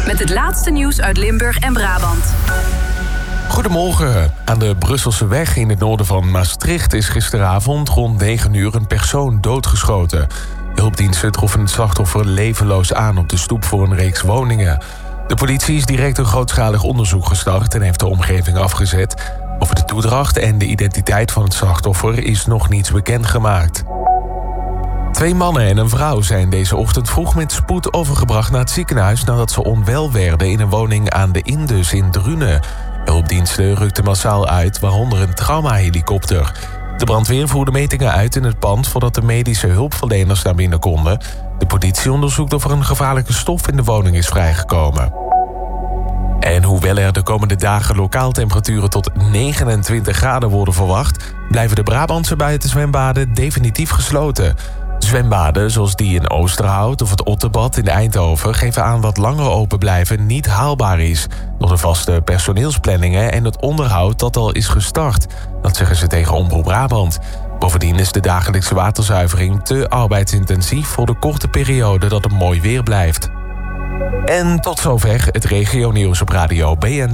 met het laatste nieuws uit Limburg en Brabant. Goedemorgen. Aan de Brusselse weg in het noorden van Maastricht is gisteravond rond 9 uur een persoon doodgeschoten. Hulpdiensten troffen het slachtoffer levenloos aan op de stoep voor een reeks woningen. De politie is direct een grootschalig onderzoek gestart en heeft de omgeving afgezet. Over de toedracht en de identiteit van het slachtoffer is nog niets bekendgemaakt. 2 mannen en een vrouw zijn deze ochtend vroeg met spoed overgebracht naar het ziekenhuis nadat ze onwel werden in een woning aan de Indus in Drunen. Hulpdiensten rukten massaal uit, waaronder een traumahelikopter. De brandweer voerde metingen uit in het pand voordat de medische hulpverleners naar binnen konden. De politie onderzoekt of er een gevaarlijke stof in de woning is vrijgekomen. En hoewel er de komende dagen lokaal temperaturen tot 29 graden worden verwacht, blijven de Brabantse buitenzwembaden definitief gesloten. Zwembaden zoals die in Oosterhout of het Otterbad in Eindhoven geven aan dat langer open blijven niet haalbaar is door de vaste personeelsplanningen en het onderhoud dat al is gestart. Dat zeggen ze tegen Omroep Brabant. Bovendien is de dagelijkse waterzuivering te arbeidsintensief voor de korte periode dat het mooi weer blijft. En tot zover het regionieuws op Radio BN.